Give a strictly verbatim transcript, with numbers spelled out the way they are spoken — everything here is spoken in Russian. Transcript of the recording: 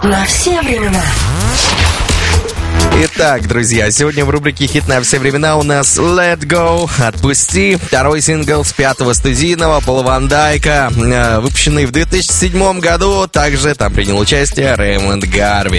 на все времена. Итак, друзья, сегодня в рубрике «Хит на все времена» у нас «Let Go», «Отпусти», второй сингл с пятого студийного Пола Ван Дайка, выпущенный в две тысячи седьмом году. Также там принял участие Рэймонд Гарви.